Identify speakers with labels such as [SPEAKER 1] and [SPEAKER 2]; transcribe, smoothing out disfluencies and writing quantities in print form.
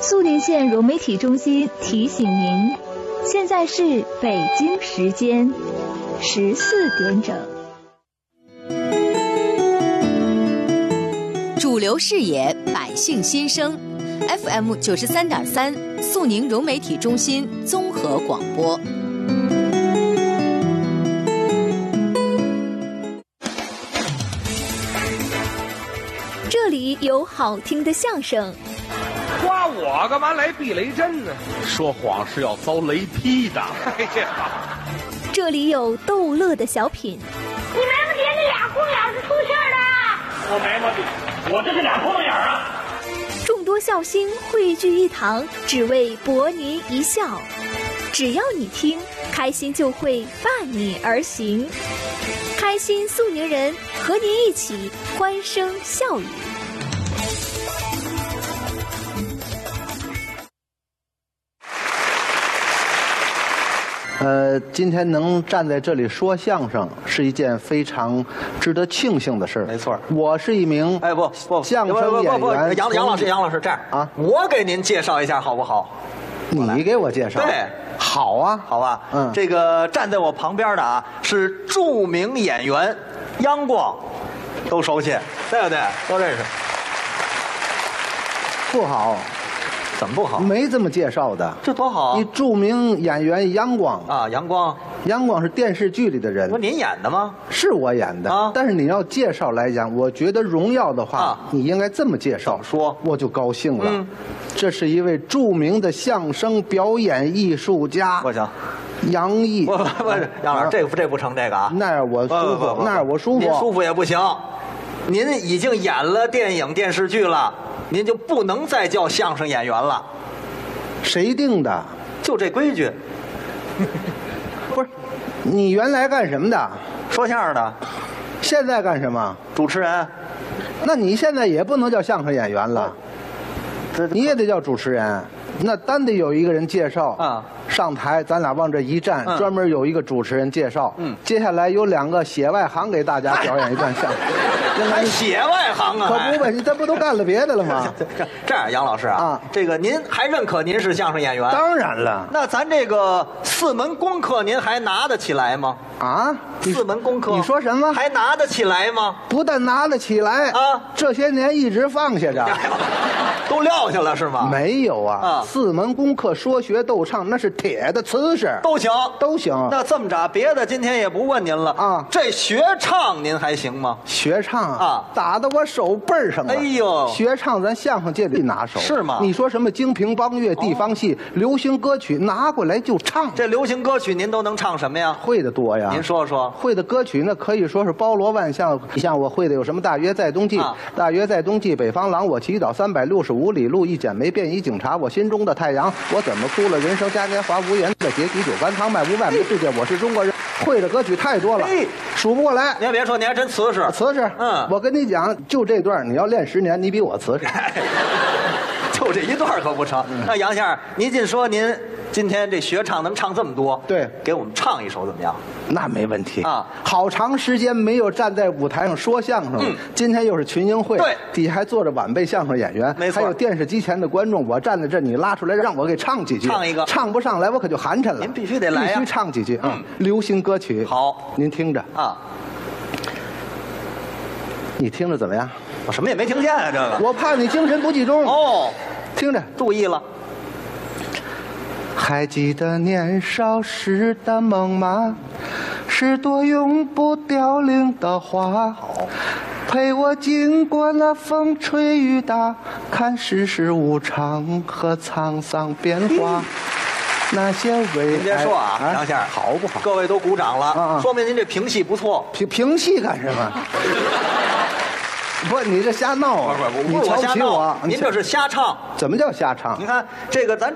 [SPEAKER 1] 肃宁县融媒体中心提醒您，现在是北京时间14点整。
[SPEAKER 2] 主流视野，百姓心声 ，FM 93.3，肃宁融媒体中心综合广播。
[SPEAKER 1] 这里有好听的相声。
[SPEAKER 3] 夸我干嘛来避雷针呢？
[SPEAKER 4] 说谎是要遭雷劈的。
[SPEAKER 3] 哎呀，
[SPEAKER 1] 这里有逗乐的小品。
[SPEAKER 5] 你没不觉这俩空眼是出气儿的？
[SPEAKER 6] 我没毛病，我这是俩空眼啊！
[SPEAKER 1] 众多笑星汇聚一堂，只为博您一笑。只要你听，开心就会伴你而行。开心肃宁人和您一起欢声笑语。
[SPEAKER 7] 今天能站在这里说相声是一件非常值得庆幸的事。
[SPEAKER 8] 没错，
[SPEAKER 7] 我是一名相声演员。
[SPEAKER 8] 杨老师这样啊，我给您介绍一下好不好？
[SPEAKER 7] 你给我介绍？
[SPEAKER 8] 对，
[SPEAKER 7] 好啊，
[SPEAKER 8] 好吧。这个站在我旁边的啊是著名演员央光，都熟悉，对不对？都认识。
[SPEAKER 7] 不好。
[SPEAKER 8] 怎么不好？
[SPEAKER 7] 没这么介绍的，
[SPEAKER 8] 这多好啊！
[SPEAKER 7] 你著名演员杨光
[SPEAKER 8] 啊，杨光
[SPEAKER 7] 是电视剧里的人。
[SPEAKER 8] 不，您演的吗？
[SPEAKER 7] 是我演的啊。但是你要介绍来讲，我觉得荣耀的话，你应该这么介绍。
[SPEAKER 8] 说
[SPEAKER 7] 我就高兴了。这是一位著名的相声表演艺术家。
[SPEAKER 8] 不行，
[SPEAKER 7] 杨毅。
[SPEAKER 8] 不是杨老师，这不成这个啊。
[SPEAKER 7] 那样我舒服，那样我舒服。
[SPEAKER 8] 您舒服也不行，您已经演了电影电视剧了。您就不能再叫相声演员了。
[SPEAKER 7] 谁定的？
[SPEAKER 8] 就这规矩。
[SPEAKER 7] 不是，你原来干什么的？
[SPEAKER 8] 说相声的。
[SPEAKER 7] 现在干什么？
[SPEAKER 8] 主持人。
[SPEAKER 7] 那你现在也不能叫相声演员了，你也得叫主持人。那单得有一个人介绍啊，上台咱俩往这一站，专门有一个主持人介绍。接下来有两个写外行给大家表演一段相声。
[SPEAKER 8] 还写外行啊？
[SPEAKER 7] 可不呗，你这不都干了别的了吗？
[SPEAKER 8] 这样，杨老师啊，这个您还认可您是相声演员？
[SPEAKER 7] 当然了。
[SPEAKER 8] 那咱这个4门功课您还拿得起来吗？
[SPEAKER 7] 啊
[SPEAKER 8] ，4门功课？
[SPEAKER 7] 你说什么？
[SPEAKER 8] 还拿得起来吗？
[SPEAKER 7] 不但拿得起来啊，这些年一直放下着，
[SPEAKER 8] 都撂下了是吗？
[SPEAKER 7] 没有啊，4门功课说学逗唱那是铁的瓷实，
[SPEAKER 8] 都行
[SPEAKER 7] 都行。
[SPEAKER 8] 那这么着，别的今天也不问您了啊。这学唱您还行吗？
[SPEAKER 7] 学唱啊，打到我手背上了。
[SPEAKER 8] 哎呦，
[SPEAKER 7] 学唱咱相声界里拿手
[SPEAKER 8] 是吗？
[SPEAKER 7] 你说什么京评梆乐、地方戏、流行歌曲，拿过来就唱。
[SPEAKER 8] 这流行歌曲您都能唱什么呀？
[SPEAKER 7] 会的多呀。
[SPEAKER 8] 您说说。
[SPEAKER 7] 会的歌曲那可以说是包罗万象。你像我会的有什么？大约在冬季，大约在冬季，北方狼我祈祷365里路，一剪梅便衣警察，我心中的太阳，我怎么哭了？人生嘉年华无言的结局，酒干倘卖无外没世界，我是中国人。会的歌曲太多了，数不过来。
[SPEAKER 8] 您别说，您还真瓷实。
[SPEAKER 7] 瓷实，我跟你讲，就这段你要练10年，你比我瓷实。
[SPEAKER 8] 就这一段可不成。那杨先生，您尽说您今天这学唱能唱这么多，
[SPEAKER 7] 对，
[SPEAKER 8] 给我们唱一首怎么样？
[SPEAKER 7] 那没问题
[SPEAKER 8] 啊！
[SPEAKER 7] 好长时间没有站在舞台上说相声了，今天又是群英会，
[SPEAKER 8] 对，
[SPEAKER 7] 底下还坐着晚辈相声演员，
[SPEAKER 8] 没错，
[SPEAKER 7] 还有电视机前的观众，我站在这，你拉出来让我给唱几句，
[SPEAKER 8] 唱一个，
[SPEAKER 7] 唱不上来我可就寒碜了。
[SPEAKER 8] 您必须得来呀，
[SPEAKER 7] 必须唱几句啊！流行歌曲，
[SPEAKER 8] 好，
[SPEAKER 7] 您听着
[SPEAKER 8] 啊。
[SPEAKER 7] 你听着怎么样？
[SPEAKER 8] 我什么也没听见啊，这个。
[SPEAKER 7] 我怕你精神不集中
[SPEAKER 8] 哦，
[SPEAKER 7] 听着，
[SPEAKER 8] 注意了。
[SPEAKER 7] 还记得年少时的梦吗？是朵永不凋零的花，陪我经过了风吹雨打，看世事无常和沧桑变化。那些为
[SPEAKER 8] 您别说啊，杨先生
[SPEAKER 7] 好不好？
[SPEAKER 8] 各位都鼓掌了，说明您这评戏不错。
[SPEAKER 7] 评戏干什么？不，你这瞎闹啊！
[SPEAKER 8] 不是我瞎闹，您这是瞎唱。
[SPEAKER 7] 怎么叫瞎唱？
[SPEAKER 8] 你看这个咱。